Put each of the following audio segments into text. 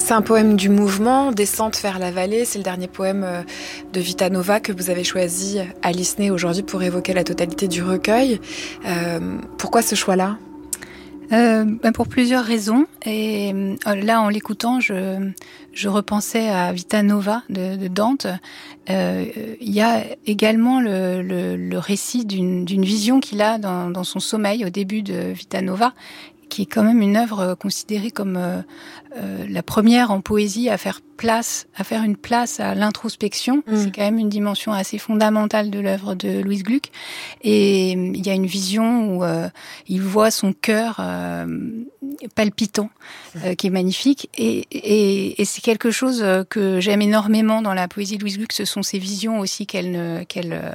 C'est un poème du mouvement, Descente vers la vallée. C'est le dernier poème de Vita Nova que vous avez choisi, Alice Ney, aujourd'hui pour évoquer la totalité du recueil. Pourquoi ce choix-là ? Pour plusieurs raisons. Et là, en l'écoutant, je repensais à Vita Nova de Dante. Il y a également le récit d'une vision qu'il a dans son sommeil au début de Vita Nova, qui est quand même une œuvre considérée comme la première en poésie à faire une place à l'introspection. C'est quand même une dimension assez fondamentale de l'œuvre de Louise Gluck. Et il y a une vision où il voit son cœur palpitant, qui est magnifique. Et c'est quelque chose que j'aime énormément dans la poésie de Louise Gluck. Ce sont ces visions aussi qu'elle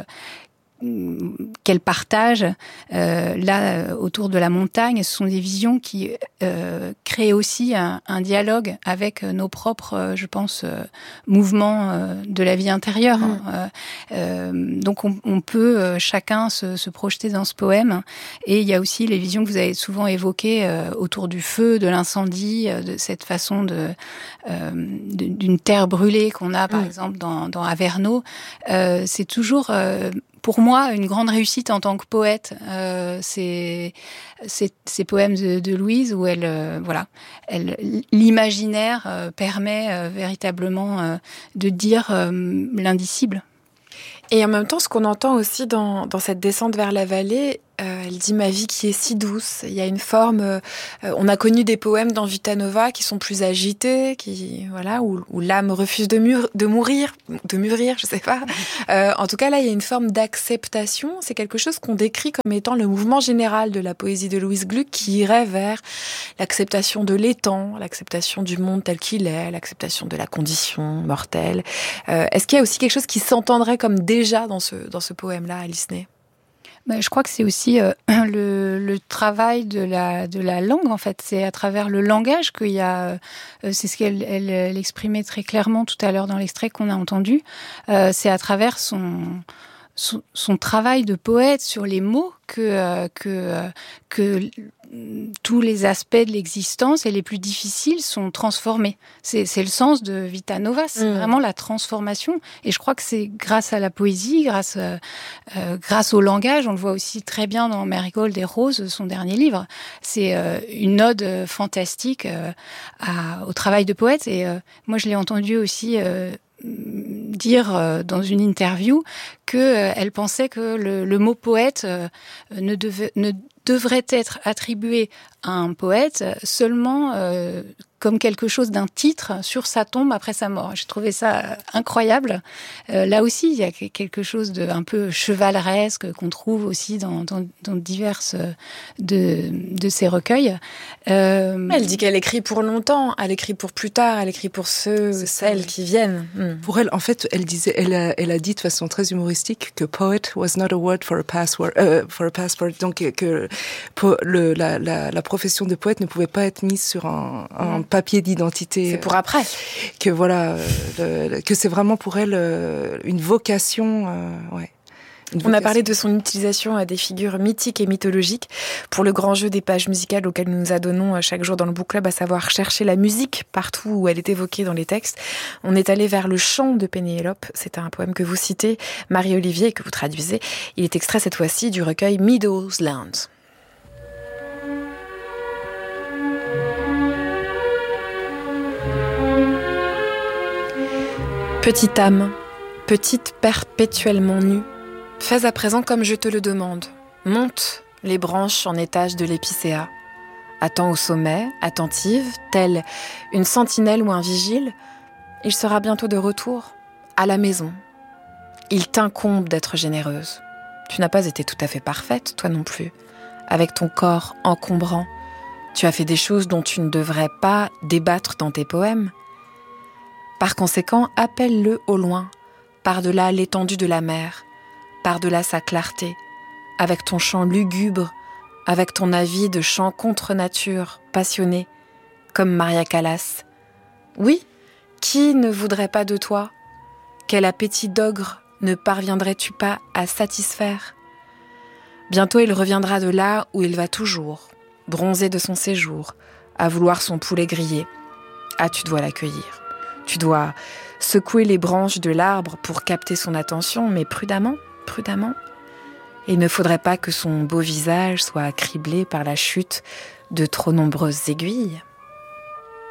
partage là autour de la montagne. Ce sont des visions qui créent aussi un dialogue avec nos propres, je pense, mouvements de la vie intérieure. Donc on peut chacun se projeter dans ce poème. Et il y a aussi les visions que vous avez souvent évoquées autour du feu, de l'incendie, de cette façon d'une terre brûlée qu'on a par exemple dans Averno. C'est toujours pour moi, une grande réussite en tant que poète, c'est ces poèmes de Louise où l'imaginaire permet véritablement de dire l'indicible. Et en même temps, ce qu'on entend aussi dans cette descente vers la vallée, elle dit « ma vie qui est si douce ». Il y a une forme... on a connu des poèmes dans Vita Nova qui sont plus agités, où l'âme refuse de mûrir, je sais pas. En tout cas, là, il y a une forme d'acceptation. C'est quelque chose qu'on décrit comme étant le mouvement général de la poésie de Louise Gluck qui irait vers l'acceptation de l'étang, l'acceptation du monde tel qu'il est, l'acceptation de la condition mortelle. Est-ce qu'il y a aussi quelque chose qui s'entendrait comme déjà dans ce poème-là, Alice Ney ? Je crois que c'est aussi le travail de la langue, en fait. C'est à travers le langage qu'il y a... c'est ce qu'elle exprimait très clairement tout à l'heure dans l'extrait qu'on a entendu. C'est à travers son travail de poète sur les mots que tous les aspects de l'existence et les plus difficiles sont transformés. C'est le sens de Vita Nova, c'est vraiment la transformation. Et je crois que c'est grâce à la poésie, grâce au langage, on le voit aussi très bien dans Marigold et Rose, son dernier livre. C'est une ode fantastique au travail de poète. Et moi, je l'ai entendu aussi dire dans une interview qu'elle pensait que le mot poète ne devrait être attribué à un poète seulement comme quelque chose d'un titre sur sa tombe après sa mort. J'ai trouvé ça incroyable. Là aussi, il y a quelque chose de un peu chevaleresque qu'on trouve aussi dans diverses de ces recueils. Elle dit qu'elle écrit pour longtemps, elle écrit pour plus tard, elle écrit pour celles qui viennent. Pour elle, en fait, elle a dit de façon très humoristique que poet was not a word for a passport. Donc que la profession de poète ne pouvait pas être mise sur un papier d'identité. C'est pour après. Que voilà, que c'est vraiment pour elle une vocation. On a parlé de son utilisation à des figures mythiques et mythologiques pour le grand jeu des pages musicales auxquelles nous nous adonnons chaque jour dans le Book Club, à savoir chercher la musique partout où elle est évoquée dans les textes. On est allé vers le chant de Pénélope. C'est un poème que vous citez, Marie-Olivier, et que vous traduisez. Il est extrait cette fois-ci du recueil Meadows Land. Petite âme, petite perpétuellement nue, fais à présent comme je te le demande. Monte les branches en étage de l'épicéa. Attends au sommet, attentive, telle une sentinelle ou un vigile. Il sera bientôt de retour, à la maison. Il t'incombe d'être généreuse. Tu n'as pas été tout à fait parfaite, toi non plus. Avec ton corps encombrant, tu as fait des choses dont tu ne devrais pas débattre dans tes poèmes. Par conséquent, appelle-le au loin, par-delà l'étendue de la mer, par-delà sa clarté, avec ton chant lugubre, avec ton avis de chant contre nature, passionné, comme Maria Callas. Oui, qui ne voudrait pas de toi ? Quel appétit d'ogre ne parviendrais-tu pas à satisfaire ? Bientôt il reviendra de là où il va toujours, bronzé de son séjour, à vouloir son poulet grillé. Ah, tu dois l'accueillir. Tu dois secouer les branches de l'arbre pour capter son attention, mais prudemment, prudemment. Il ne faudrait pas que son beau visage soit criblé par la chute de trop nombreuses aiguilles.